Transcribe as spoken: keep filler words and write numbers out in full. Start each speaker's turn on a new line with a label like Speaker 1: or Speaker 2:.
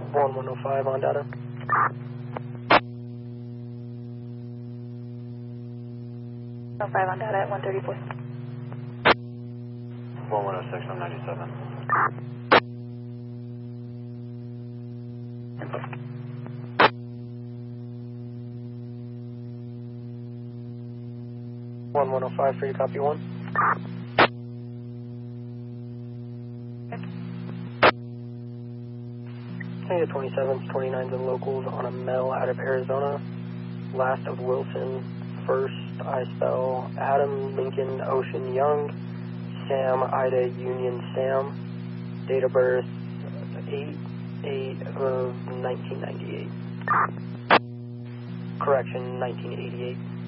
Speaker 1: one one oh five on data.
Speaker 2: oh five on data at one thirty-four.
Speaker 3: one one oh six on ninety-seven.
Speaker 1: one one oh five for you, copy one. Hey, the twenty-sevens, twenty-nines, and locals on a Mel out of Arizona. Last of Wilson, first I spell Adam, Lincoln, Ocean, Young, Sam, Ida, Union, Sam. Date of birth eight eight of nineteen ninety-eight. Correction, nineteen eighty-eight.